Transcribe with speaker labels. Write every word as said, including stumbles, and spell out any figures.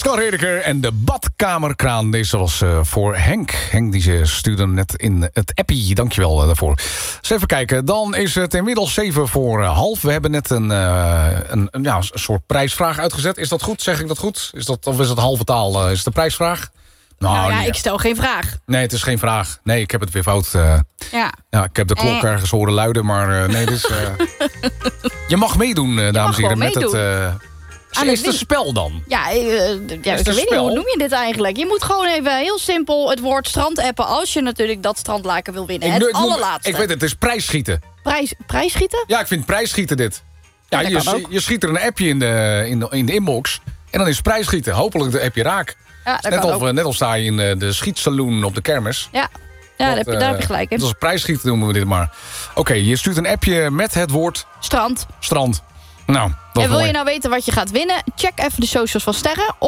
Speaker 1: Pascal Redeker en de badkamerkraan. Deze was uh, voor Henk. Henk die ze stuurde net in het appie. Dankjewel uh, daarvoor. Eens even kijken. Dan is het inmiddels zeven voor uh, half. We hebben net een, uh, een, een, ja, een soort prijsvraag uitgezet. Is dat goed? Zeg ik dat goed? Is dat, of is het halve taal? Uh, is het een prijsvraag?
Speaker 2: Nou, nou ja,
Speaker 1: nee.
Speaker 2: ik stel geen vraag.
Speaker 1: Nee, het is geen vraag. Nee, ik heb het weer fout. Uh,
Speaker 2: ja.
Speaker 1: ja, ik heb de klok eh. ergens horen luiden, maar uh, nee, dus... Uh, je mag meedoen, uh, dames en heren, met het... Uh,
Speaker 2: Aan
Speaker 1: is het een spel dan?
Speaker 2: Ja, uh, ja ik weet niet, hoe noem je dit eigenlijk? Je moet gewoon even heel simpel het woord strand appen... als je natuurlijk dat strandlaken wil winnen. Ik, het allerlaatste.
Speaker 1: Ik weet het, het is prijsschieten.
Speaker 2: Prijs, prijsschieten?
Speaker 1: Ja, ik vind prijsschieten dit. Ja,
Speaker 2: ja
Speaker 1: je, je schiet er een appje in de, in de, in de inbox... en dan is het prijsschieten. Hopelijk heb je raak.
Speaker 2: Ja,
Speaker 1: net, of, net als sta je in de schietsaloon op de kermis.
Speaker 2: Ja, ja dat, daar, uh, daar heb je gelijk in.
Speaker 1: Dat is prijsschieten noemen we dit maar. Oké, okay, je stuurt een appje met het woord...
Speaker 2: Strand.
Speaker 1: Strand. Nou, dat
Speaker 2: en wil
Speaker 1: mooi.
Speaker 2: je nou weten wat je gaat winnen? Check even de socials van Sterren...